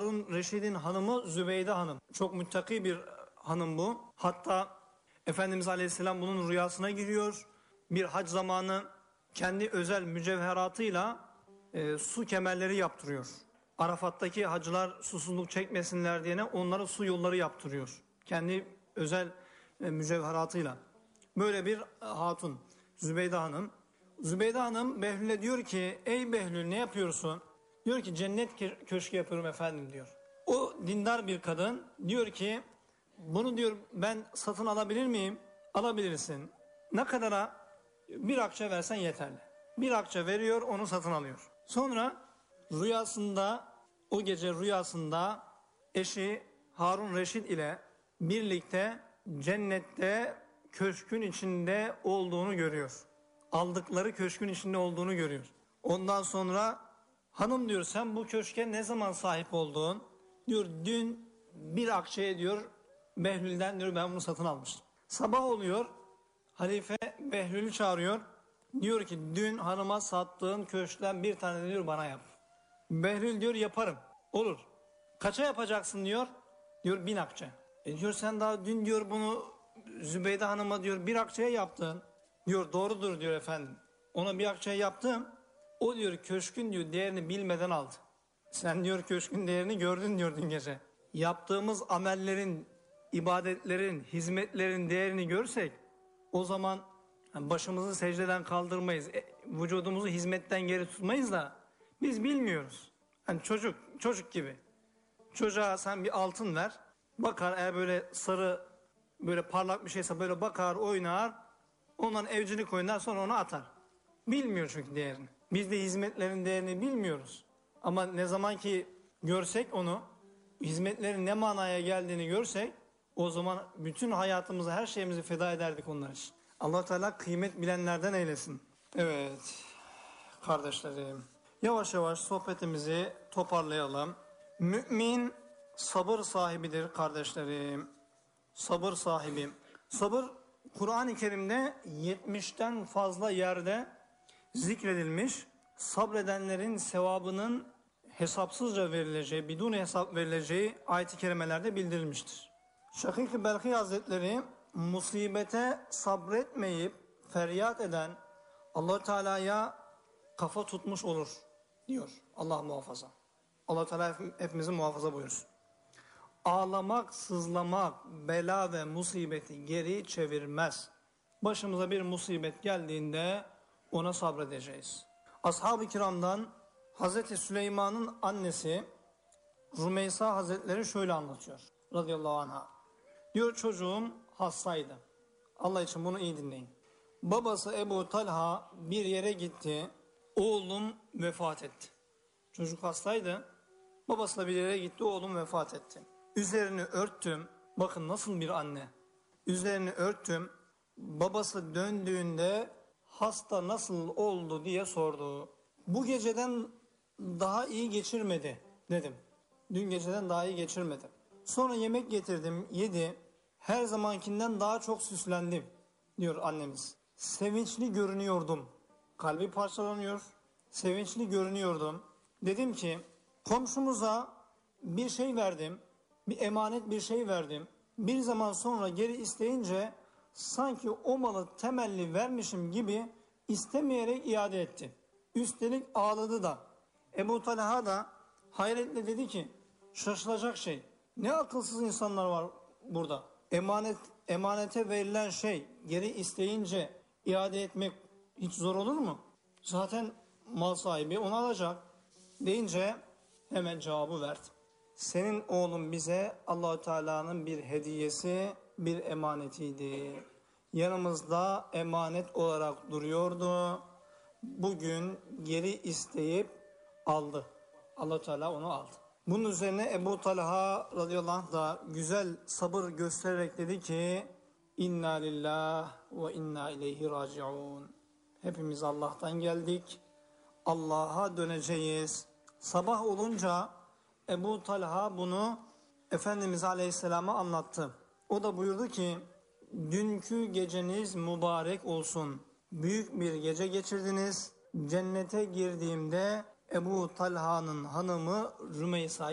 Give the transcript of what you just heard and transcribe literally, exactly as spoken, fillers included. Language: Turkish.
Harun Reşid'in hanımı Zübeyde Hanım. Çok müttaki bir hanım bu. Hatta Efendimiz Aleyhisselam bunun rüyasına giriyor. Bir hac zamanı kendi özel mücevheratıyla e, su kemerleri yaptırıyor. Arafat'taki hacılar susuzluk çekmesinler diye onlara su yolları yaptırıyor. Kendi özel e, mücevheratıyla. Böyle bir hatun Zübeyde Hanım. Zübeyde Hanım Behlül'e diyor ki ey Behlül ne yapıyorsun? Diyor ki cennet köşkü yapıyorum efendim diyor. O dindar bir kadın diyor ki bunu diyor ben satın alabilir miyim? Alabilirsin. Ne kadara? Bir akçe versen yeterli. Bir akçe veriyor onu satın alıyor. Sonra rüyasında o gece rüyasında eşi Harun Reşid ile birlikte cennette köşkün içinde olduğunu görüyor. Aldıkları köşkün içinde olduğunu görüyor. Ondan sonra hanım diyor sen bu köşke ne zaman sahip oldun? Diyor dün bir akçeye diyor Behlül'den diyor ben bunu satın almıştım. Sabah oluyor halife Behlül'ü çağırıyor. Diyor ki dün hanıma sattığın köşkten bir tane diyor bana yap. Behlül diyor yaparım. Olur. Kaça yapacaksın diyor. Diyor bin akçe. E diyor sen daha dün diyor bunu Zübeyde Hanım'a diyor bir akçeye yaptın. Diyor doğrudur diyor efendim. Ona bir akçeye yaptım. O diyor köşkün diyor değerini bilmeden aldı. Sen diyor köşkün değerini gördün diyor dün gece. Yaptığımız amellerin, ibadetlerin, hizmetlerin değerini görsek o zaman başımızı secdeden kaldırmayız. E, vücudumuzu hizmetten geri tutmayız da biz bilmiyoruz. Hani çocuk, çocuk gibi. Çocuğa sen bir altın ver. Bakar eğer böyle sarı, böyle parlak bir şeyse böyle bakar, oynar. Ondan evcilik oynar sonra onu atar. Bilmiyor çünkü değerini. Biz de hizmetlerin değerini bilmiyoruz. Ama ne zaman ki görsek onu, hizmetlerin ne manaya geldiğini görsek o zaman bütün hayatımızı, her şeyimizi feda ederdik onlar için. Allah Teala kıymet bilenlerden eylesin. Evet kardeşlerim. Yavaş yavaş sohbetimizi toparlayalım. Mümin sabır sahibidir kardeşlerim. Sabır sahibi. Sabır Kur'an-ı Kerim'de yetmişten fazla yerde zikredilmiş. Sabredenlerin sevabının hesapsızca verileceği, bidun hesap verileceği ayet-i kerimelerde bildirilmiştir. Şakik-i Belhi Hazretleri musibete sabretmeyip feryat eden Allah Teala'ya kafa tutmuş olur diyor. Allah muhafaza. Allah Teala hepimizi muhafaza buyursun. Ağlamak, sızlamak, bela ve musibeti geri çevirmez. Başımıza bir musibet geldiğinde ona sabredeceğiz. Ashab-ı kiramdan Hazreti Süleyman'ın annesi Rümeysa Hazretleri şöyle anlatıyor. Radıyallahu anha. Diyor çocuğum hastaydı. Allah için bunu iyi dinleyin. Babası Ebu Talha bir yere gitti. Oğlum vefat etti. Çocuk hastaydı. Babasıyla bir yere gitti. Oğlum vefat etti. Üzerini örttüm. Bakın nasıl bir anne. Üzerini örttüm. Babası döndüğünde hasta nasıl oldu diye sordu. Bu geceden daha iyi geçirmedi dedim. Dün geceden daha iyi geçirmedi. Sonra yemek getirdim, yedi. Her zamankinden daha çok süslendim diyor annemiz. Sevinçli görünüyordum. Kalbi parçalanıyor. Sevinçli görünüyordum. Dedim ki komşumuza bir şey verdim. Bir emanet bir şey verdim. Bir zaman sonra geri isteyince sanki o malı temelli vermişim gibi istemeyerek iade etti. Üstelik ağladı da. Ebu Talha da hayretle dedi ki şaşılacak şey. Ne akılsız insanlar var burada. Emanet, emanete verilen şey geri isteyince iade etmek hiç zor olur mu? Zaten mal sahibi onu alacak deyince hemen cevabı verdi. Senin oğlun bize Allah-u Teala'nın bir hediyesi, bir emanetiydi. Yanımızda emanet olarak duruyordu. Bugün geri isteyip aldı. Allah-u Teala onu aldı. Bunun üzerine Ebu Talha radıyallahu anh da güzel sabır göstererek dedi ki İnna lillah ve inna ileyhi raciun. Hepimiz Allah'tan geldik. Allah'a döneceğiz. Sabah olunca Ebu Talha bunu Efendimiz Aleyhisselam'a anlattı. O da buyurdu ki dünkü geceniz mübarek olsun. Büyük bir gece geçirdiniz. Cennete girdiğimde Ebu Talha'nın hanımı Rümeysa'yı